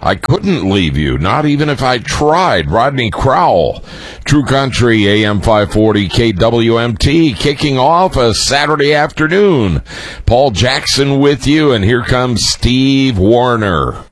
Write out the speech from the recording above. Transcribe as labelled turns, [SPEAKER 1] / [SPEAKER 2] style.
[SPEAKER 1] I couldn't leave you, not even if I tried. Rodney Crowell, True Country, AM 540, KWMT, kicking off a Saturday afternoon. Paul Jackson with you, and here comes Steve Warner.